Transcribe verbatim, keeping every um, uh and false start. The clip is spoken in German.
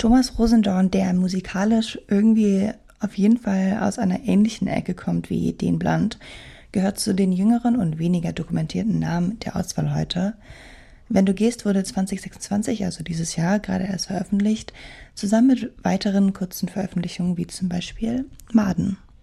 Thomas Rosendorn, der musikalisch irgendwie auf jeden Fall aus einer ähnlichen Ecke kommt wie Dean Blunt, gehört zu den jüngeren und weniger dokumentierten Namen der Auswahl heute. Wenn du gehst wurde zwanzig sechsundzwanzig, also dieses Jahr, gerade erst veröffentlicht, zusammen mit weiteren kurzen Veröffentlichungen wie zum Beispiel Maden.